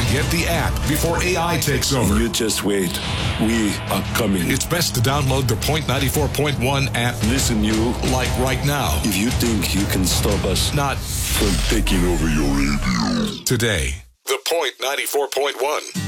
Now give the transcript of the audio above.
Get the app before AI takes over. You just wait. We are coming. It's best to download the Point 94.1 app. Listen, you. Like right now. If you think you can stop us not from taking over your radio. Today, the Point 94.1.